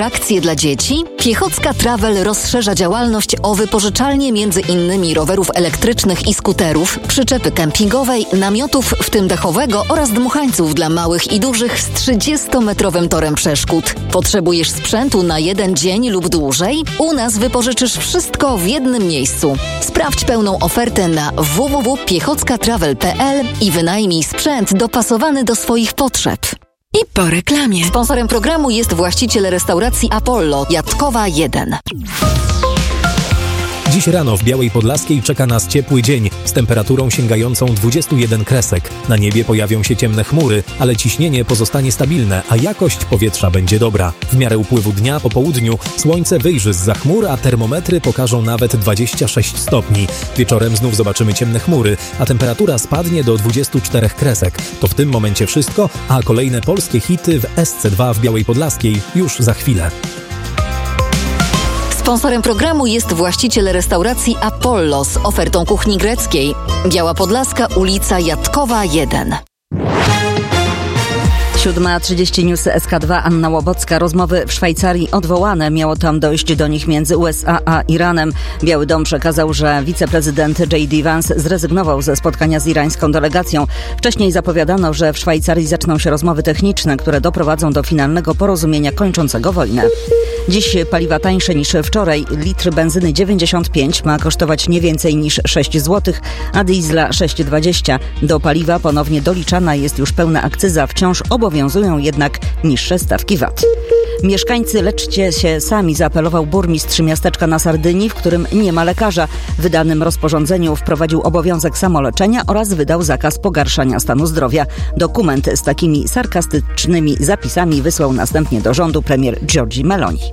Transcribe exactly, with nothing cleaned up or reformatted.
atrakcje dla dzieci? Piechocka Travel rozszerza działalność o wypożyczalnie między innymi rowerów elektrycznych i skuterów, przyczepy kempingowej, namiotów, w tym dachowego, oraz dmuchańców dla małych i dużych z trzydziestometrowym torem przeszkód. Potrzebujesz sprzętu na jeden dzień lub dłużej? U nas wypożyczysz wszystko w jednym miejscu. Sprawdź pełną ofertę na w w w kropka piechocka travel kropka p l i wynajmij sprzęt dopasowany do swoich potrzeb. I po reklamie. Sponsorem programu jest właściciel restauracji Apollo, Jatkowa jeden. Dziś rano w Białej Podlaskiej czeka nas ciepły dzień z temperaturą sięgającą dwudziestu jeden kresek. Na niebie pojawią się ciemne chmury, ale ciśnienie pozostanie stabilne, a jakość powietrza będzie dobra. W miarę upływu dnia po południu słońce wyjrzy zza chmur, a termometry pokażą nawet dwadzieścia sześć stopni. Wieczorem znów zobaczymy ciemne chmury, a temperatura spadnie do dwudziestu czterech kresek. To w tym momencie wszystko, a kolejne polskie hity w S C dwa w Białej Podlaskiej już za chwilę. Sponsorem programu jest właściciel restauracji Apollo z ofertą kuchni greckiej. Biała Podlaska, ulica Jatkowa jeden. siódma trzydzieści News S K dwa, Anna Łobocka. Rozmowy w Szwajcarii odwołane. Miało tam dojść do nich między U S A a Iranem. Biały Dom przekazał, że wiceprezydent J D Vance zrezygnował ze spotkania z irańską delegacją. Wcześniej zapowiadano, że w Szwajcarii zaczną się rozmowy techniczne, które doprowadzą do finalnego porozumienia kończącego wojnę. Dziś paliwa tańsze niż wczoraj. Litr benzyny dziewięćdziesiąt pięć ma kosztować nie więcej niż sześć złotych, a diesla sześć dwadzieścia. Do paliwa ponownie doliczana jest już pełna akcyza. Wciąż obowiązują jednak niższe stawki V A T. Mieszkańcy, leczcie się sami, zaapelował burmistrz miasteczka na Sardynii, w którym nie ma lekarza. W wydanym rozporządzeniu wprowadził obowiązek samoleczenia oraz wydał zakaz pogarszania stanu zdrowia. Dokument z takimi sarkastycznymi zapisami wysłał następnie do rządu premier Giorgia Meloni.